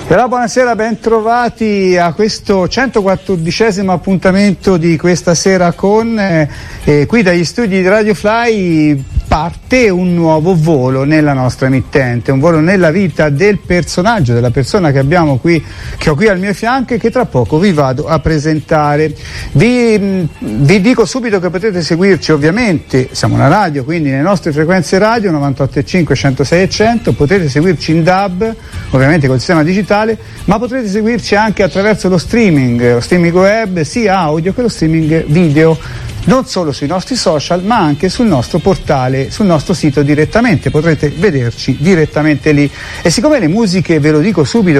E allora buonasera, ben trovati a questo 114° appuntamento di questa sera con qui dagli studi di Radio Fly parte un nuovo volo nella nostra emittente, un volo nella vita del personaggio, della persona che abbiamo qui, che ho qui al mio fianco e che tra poco vi vado a presentare. Vi dico subito che potete seguirci, ovviamente siamo una radio, quindi le nostre frequenze radio 98.5, 106 e 100, potete seguirci in DAB, ovviamente col sistema digitale, ma potrete seguirci anche attraverso lo streaming web, sia audio che lo streaming video, non solo sui nostri social ma anche sul nostro portale, sul nostro sito direttamente, potrete vederci direttamente lì. E siccome le musiche, ve lo dico subito,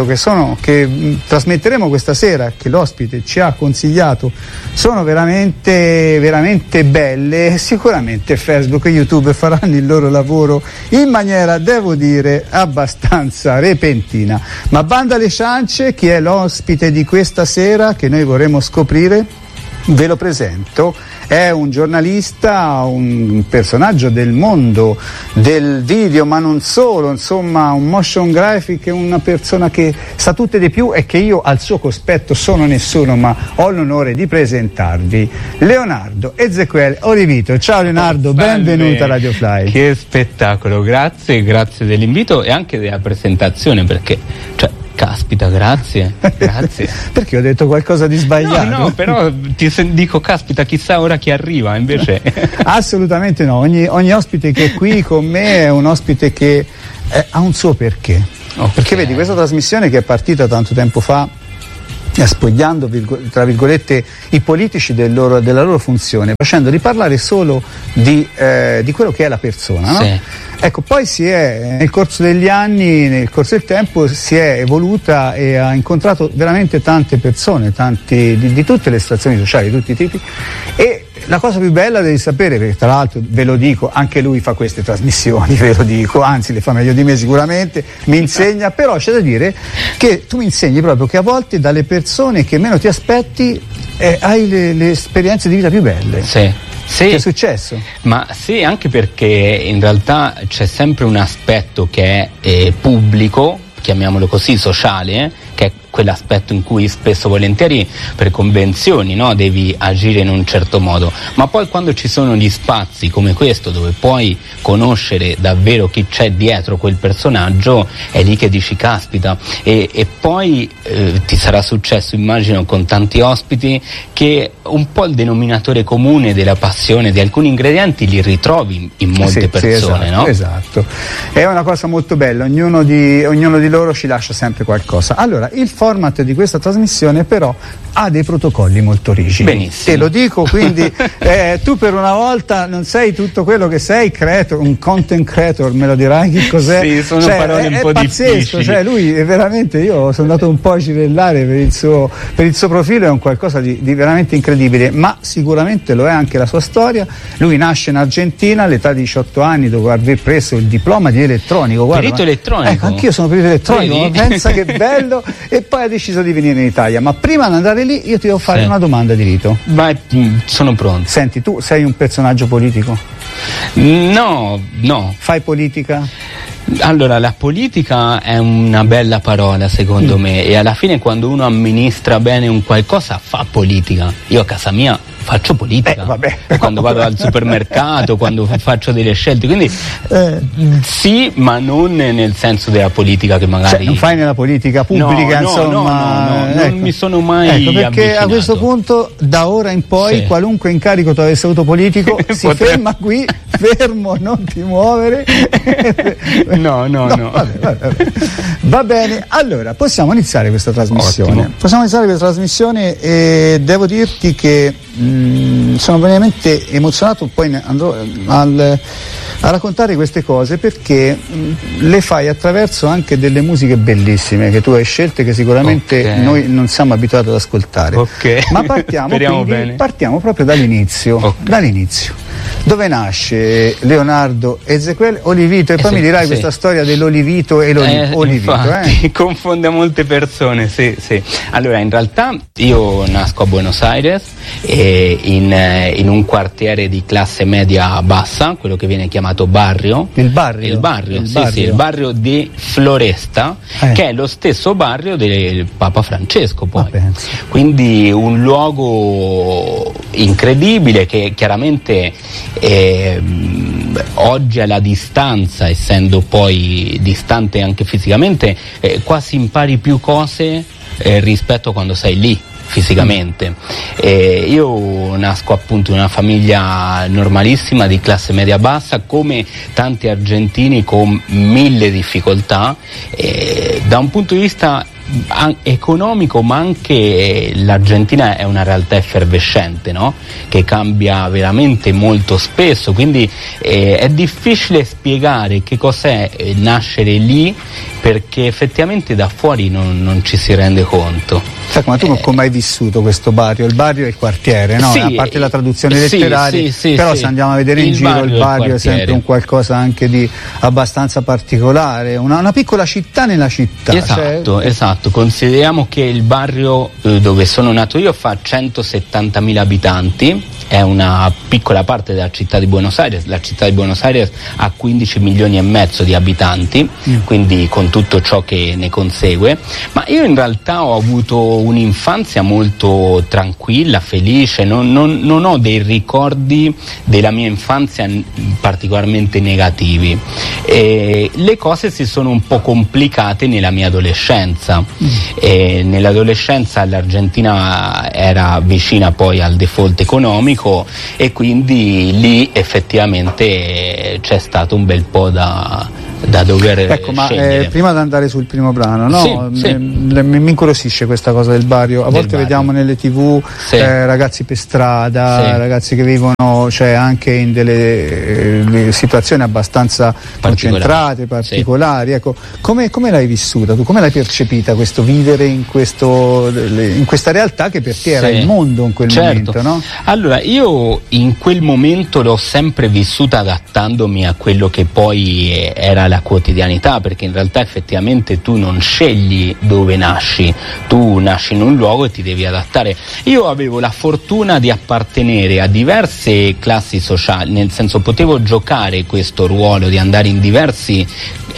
che trasmetteremo questa sera, che l'ospite ci ha consigliato, sono veramente veramente belle, sicuramente Facebook e YouTube faranno il loro lavoro in maniera, devo dire, abbastanza repentina. Ma banda alle ciance, chi è l'ospite di questa sera che noi vorremmo scoprire? Ve lo presento. È un giornalista, un personaggio del mondo del video, ma non solo, insomma un motion graphic, una persona che sa tutte di più e che io al suo cospetto sono nessuno, ma ho l'onore di presentarvi Leonardo Ezequiel Olivito. Ciao Leonardo, benvenuto a Radio Fly. Che spettacolo, grazie dell'invito e anche della presentazione, perché caspita, grazie. Perché ho detto qualcosa di sbagliato? No, però dico caspita, chissà ora chi arriva, invece. Assolutamente no, ogni ospite che è qui con me è un ospite che ha un suo perché. Okay. Perché vedi, questa trasmissione che è partita tanto tempo fa, spogliando tra virgolette i politici della loro funzione, facendoli parlare solo di quello che è la persona, no? Sì. Ecco, poi nel corso degli anni, nel corso del tempo, si è evoluta e ha incontrato veramente tante persone, di tutte le situazioni sociali, di tutti i tipi, e la cosa più bella devi sapere, perché tra l'altro ve lo dico, anche lui fa queste trasmissioni, ve lo dico, anzi le fa meglio di me sicuramente, mi insegna, però c'è da dire che tu mi insegni proprio che a volte dalle persone che meno ti aspetti hai le esperienze di vita più belle. Sì. Sì, che è successo? Ma sì, anche perché in realtà c'è sempre un aspetto che è pubblico, chiamiamolo così, sociale, che è quell'aspetto in cui spesso volentieri per convenzioni, no, devi agire in un certo modo, ma poi quando ci sono gli spazi come questo dove puoi conoscere davvero chi c'è dietro quel personaggio, è lì che dici caspita. E poi ti sarà successo, immagino, con tanti ospiti, che un po' il denominatore comune della passione di alcuni ingredienti li ritrovi in molte persone, esatto, no? Esatto, è una cosa molto bella, ognuno di loro ci lascia sempre qualcosa. Allora, il format di questa trasmissione però ha dei protocolli molto rigidi. Benissimo. Te lo dico, quindi tu per una volta non sei tutto quello che sei, un content creator, me lo dirai che cos'è? Sì, sono parole un po' pazzesco, difficili. Lui è veramente, io sono andato un po' a girellare per il suo profilo, è un qualcosa di veramente incredibile, ma sicuramente lo è anche la sua storia. Lui nasce in Argentina all'età di 18 anni dopo aver preso il diploma di elettronico. Perito elettronico? Ecco, anch'io sono perito elettronico, ma pensa che bello, e poi ha deciso di venire in Italia. Ma prima di andare lì io ti devo fare una domanda di rito. Vai, sono pronto. Senti, tu sei un personaggio politico? No. Fai politica? Allora, la politica è una bella parola secondo me, e alla fine quando uno amministra bene un qualcosa fa politica. Io a casa mia faccio politica, quando vado al supermercato, quando faccio delle scelte, quindi sì, ma non nel senso della politica che magari... non fai nella politica pubblica, insomma... No, non mi sono mai perché avvicinato. A questo punto, da ora in poi, qualunque incarico tu avessi avuto politico, si ferma qui, fermo, non ti muovere. No. Vabbè. Va bene, allora possiamo iniziare questa trasmissione. E devo dirti che sono veramente emozionato, poi andrò a raccontare queste cose perché le fai attraverso anche delle musiche bellissime che tu hai scelte, che sicuramente noi non siamo abituati ad ascoltare. Ma partiamo proprio dall'inizio. dove nasce Leonardo Ezequiel Olivito, e poi mi dirai questa storia dell'olivito e l'olivito. Infatti, confonde molte persone, sì. Allora, in realtà io nasco a Buenos Aires, in un quartiere di classe media bassa, quello che viene chiamato barrio. Il barrio di Floresta, che è lo stesso barrio del Papa Francesco poi. Quindi un luogo incredibile che chiaramente oggi alla distanza, essendo poi distante anche fisicamente, quasi impari più cose rispetto a quando sei lì fisicamente. Io nasco appunto in una famiglia normalissima di classe media bassa, come tanti argentini, con 1000 difficoltà, da un punto di vista economico, ma anche l'Argentina è una realtà effervescente, no? Che cambia veramente molto spesso, quindi è difficile spiegare che cos'è nascere lì, perché effettivamente da fuori non ci si rende conto. Ma tu come hai vissuto questo barrio? Il barrio è il quartiere, no? Sì, a parte la traduzione letteraria, però se andiamo a vedere in giro il barrio è sempre un qualcosa anche di abbastanza particolare, una piccola città nella città. Esatto. Consideriamo che il barrio dove sono nato io fa 170.000 abitanti, è una piccola parte della città di Buenos Aires. La città di Buenos Aires ha 15 milioni e mezzo di abitanti, quindi con tutto ciò che ne consegue, ma io in realtà ho avuto un'infanzia molto tranquilla, felice, non ho dei ricordi della mia infanzia particolarmente negativi. Le cose si sono un po' complicate nella mia adolescenza. Nell'adolescenza l'Argentina era vicina poi al default economico, e quindi lì effettivamente c'è stato un bel po' da dover scegliere. Ma prima di andare sul primo brano, no? Mi incuriosisce questa cosa del barrio. A volte vediamo nelle TV ragazzi per strada, ragazzi che vivono anche in delle situazioni abbastanza concentrate, particolari. Ecco, come l'hai vissuta tu? Come l'hai percepita questo vivere in questa realtà che per te era il mondo in quel momento, no? Allora, io in quel momento l'ho sempre vissuta adattandomi a quello che poi era la quotidianità, perché in realtà effettivamente tu non scegli dove nasci, tu nasci in un luogo e ti devi adattare. Io avevo la fortuna di appartenere a diverse classi sociali, nel senso potevo giocare questo ruolo di andare in diversi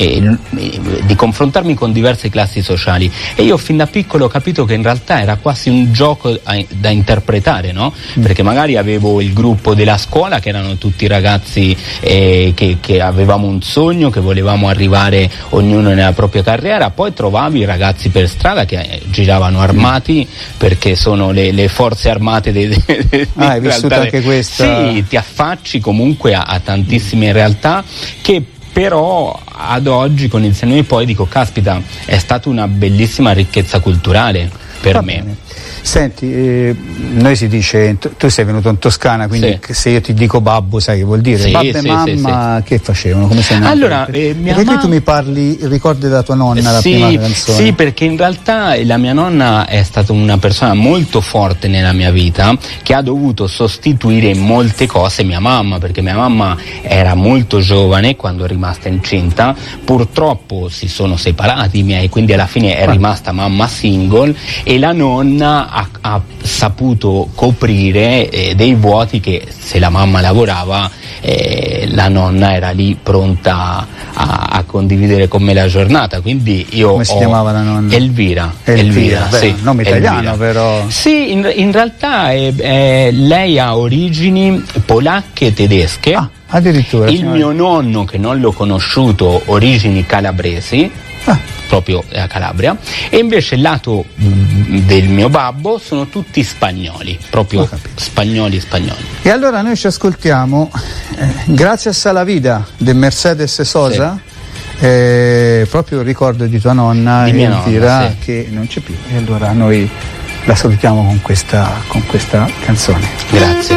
di confrontarmi con diverse classi sociali, e io fin da piccolo ho capito che in realtà era quasi un gioco da interpretare, no? Perché magari avevo il gruppo della scuola che erano tutti ragazzi che avevamo un sogno, che volevamo arrivare ognuno nella propria carriera, poi trovavi i ragazzi per strada che giravano armati, perché sono le forze armate hai vissuto anche questa? Sì, ti affacci comunque a tantissime realtà che però ad oggi, con il senno di poi, dico caspita, è stata una bellissima ricchezza culturale per me. Bene. Senti, noi si dice, tu sei venuto in Toscana, quindi se io ti dico babbo sai che vuol dire? Babbo e mamma che facevano? Come sei nato? Allora, perché tu mi parli, ricordi della tua nonna, la prima canzone? Sì, perché in realtà la mia nonna è stata una persona molto forte nella mia vita, che ha dovuto sostituire in molte cose mia mamma, perché mia mamma era molto giovane quando è rimasta incinta, purtroppo si sono separati i miei, quindi alla fine è rimasta mamma single, e la nonna ha saputo coprire dei vuoti che, se la mamma lavorava, la nonna era lì pronta a condividere con me la giornata. Quindi io come si chiamava la nonna? Elvira, sì, nome italiano. Però sì, in realtà lei ha origini polacche e tedesche. Addirittura. Il mio nonno, che non l'ho conosciuto, origini calabresi, proprio a Calabria, e invece il lato del mio babbo sono tutti spagnoli, proprio spagnoli. E allora noi ci ascoltiamo Gracias a la vida de Mercedes Sosa, proprio il ricordo di tua nonna, di mia nonna, che non c'è più, e allora noi la salutiamo con questa canzone. Grazie.